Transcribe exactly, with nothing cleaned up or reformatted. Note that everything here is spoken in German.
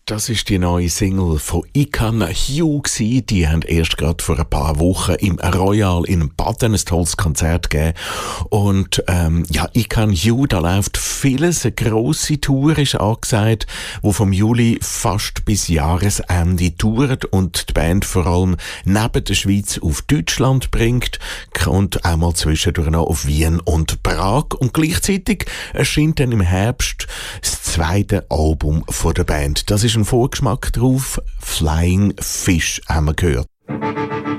Das ist die neue Single von I Can You gewesen. Die haben erst gerade vor ein paar Wochen im Royal in Baden ein tolles Konzert gegeben. Und ähm, ja, I Can You, da läuft vieles. Eine grosse Tour ist angesagt, die vom Juli fast bis Jahresende touret und die Band vor allem neben der Schweiz auf Deutschland bringt und auch mal zwischendurch noch auf Wien und Prag. Und gleichzeitig erscheint dann im Herbst das zweite Album von der Band. Das ist ein Vorgeschmack drauf. Flying Fish haben wir gehört.